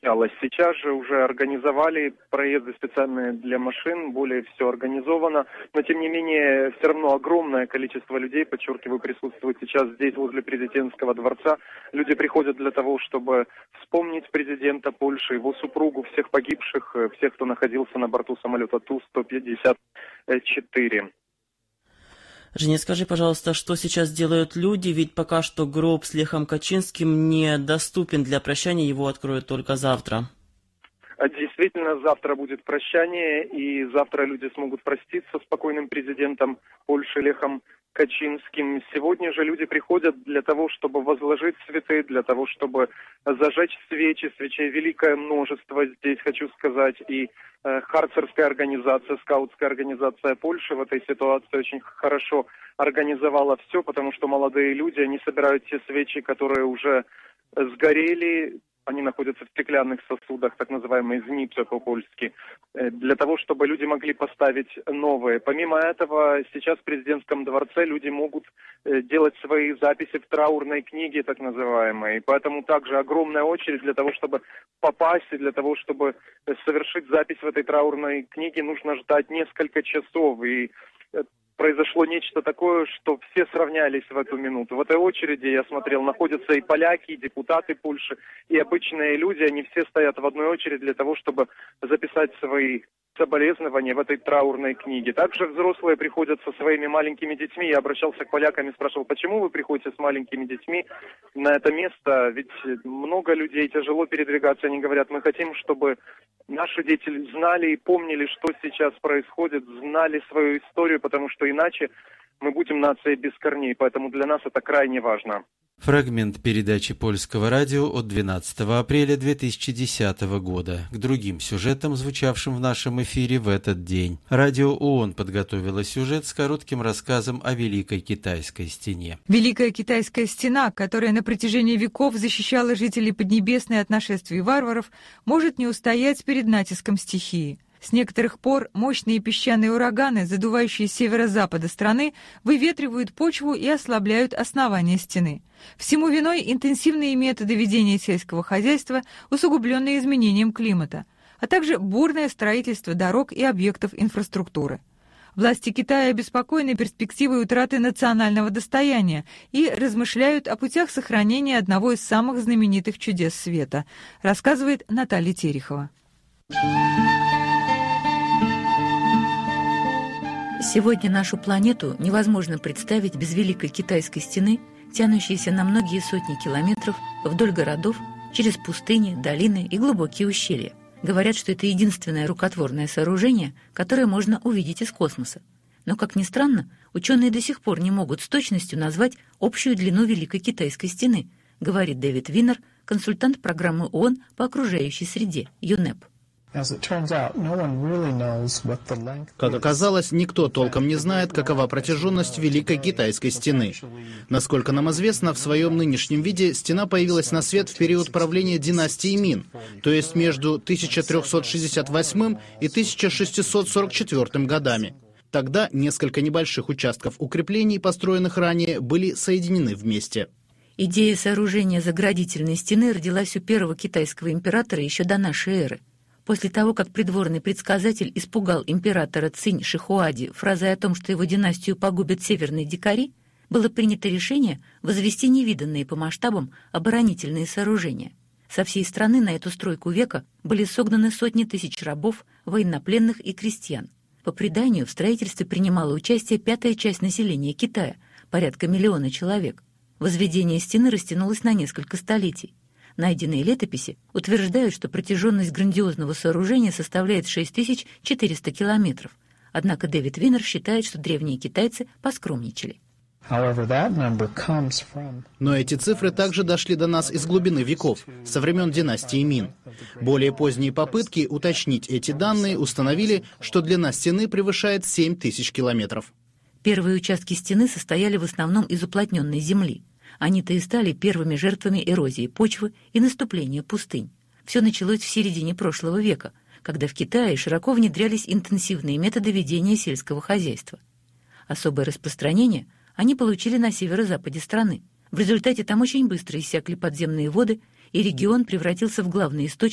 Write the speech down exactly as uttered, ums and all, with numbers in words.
осуществлялось. Сейчас же уже организовали проезды специальные для машин, более все организовано. Но, тем не менее, все равно огромное количество людей, подчеркиваю, присутствует сейчас здесь, возле президентского дворца. Люди приходят для того, чтобы вспомнить президента Польши, его супругу, всех погибших, всех, кто находился на борту самолета Ту сто пятьдесят четыре. Женя, скажи, пожалуйста, что сейчас делают люди, ведь пока что гроб с Лехом Качинским недоступен для прощания, его откроют только завтра. Действительно, завтра будет прощание, и завтра люди смогут проститься с покойным президентом Польши Лехом Качинским. Сегодня же люди приходят для того, чтобы возложить цветы, для того, чтобы зажечь свечи. Свечей великое множество здесь, хочу сказать, и э, харцерская организация, скаутская организация Польши в этой ситуации очень хорошо организовала все, потому что молодые люди, они собирают те свечи, которые уже сгорели. Они находятся в стеклянных сосудах, так называемые знипцы по-польски, для того, чтобы люди могли поставить новые. Помимо этого, сейчас в президентском дворце люди могут делать свои записи в траурной книге, так называемой. Поэтому также огромная очередь для того, чтобы попасть, и для того, чтобы совершить запись в этой траурной книге, нужно ждать несколько часов. И произошло нечто такое, что все сравнялись в эту минуту. В этой очереди, я смотрел, находятся и поляки, и депутаты Польши, и обычные люди. Они все стоят в одной очереди для того, чтобы записать свои соболезнования в этой траурной книге. Также взрослые приходят со своими маленькими детьми. Я обращался к полякам и спрашивал, почему вы приходите с маленькими детьми на это место? Ведь много людей, тяжело передвигаться. Они говорят, мы хотим, чтобы наши дети знали и помнили, что сейчас происходит, знали свою историю, потому что иначе мы будем нацией без корней. Поэтому для нас это крайне важно. Фрагмент передачи Польского радио от двенадцатого апреля две тысячи десятого года. К другим сюжетам, звучавшим в нашем эфире в этот день. Радио ООН подготовило сюжет с коротким рассказом о Великой Китайской стене. Великая Китайская стена, которая на протяжении веков защищала жителей Поднебесной от нашествий варваров, может не устоять перед натиском стихии. С некоторых пор мощные песчаные ураганы, задувающие с северо-запада страны, выветривают почву и ослабляют основание стены. Всему виной интенсивные методы ведения сельского хозяйства, усугубленные изменением климата, а также бурное строительство дорог и объектов инфраструктуры. Власти Китая обеспокоены перспективой утраты национального достояния и размышляют о путях сохранения одного из самых знаменитых чудес света, рассказывает Наталья Терехова. Сегодня нашу планету невозможно представить без Великой Китайской стены, тянущейся на многие сотни километров вдоль городов, через пустыни, долины и глубокие ущелья. Говорят, что это единственное рукотворное сооружение, которое можно увидеть из космоса. Но, как ни странно, ученые до сих пор не могут с точностью назвать общую длину Великой Китайской стены, говорит Дэвид Винер, консультант программы ООН по окружающей среде, ЮНЕП. Как оказалось, никто толком не знает, какова протяженность Великой Китайской стены. Насколько нам известно, в своем нынешнем виде стена появилась на свет в период правления династии Мин, то есть между тысяча триста шестьдесят восьмым и тысяча шестьсот сорок четвёртым годами. Тогда несколько небольших участков укреплений, построенных ранее, были соединены вместе. Идея сооружения заградительной стены родилась у первого китайского императора еще до нашей эры. После того, как придворный предсказатель испугал императора Цинь Шихуади фразой о том, что его династию погубят северные дикари, было принято решение возвести невиданные по масштабам оборонительные сооружения. Со всей страны на эту стройку века были согнаны сотни тысяч рабов, военнопленных и крестьян. По преданию, в строительстве принимала участие пятая часть населения Китая, порядка миллиона человек. Возведение стены растянулось на несколько столетий. Найденные летописи утверждают, что протяженность грандиозного сооружения составляет шесть тысяч четыреста километров. Однако Дэвид Винер считает, что древние китайцы поскромничали. Но эти цифры также дошли до нас из глубины веков, со времен династии Мин. Более поздние попытки уточнить эти данные установили, что длина стены превышает семь тысяч километров. Первые участки стены состояли в основном из уплотненной земли. Они-то и стали первыми жертвами эрозии почвы и наступления пустынь. Все началось в середине прошлого века, когда в Китае широко внедрялись интенсивные методы ведения сельского хозяйства. Особое распространение они получили на северо-западе страны. В результате там очень быстро иссякли подземные воды, и регион превратился в главный источник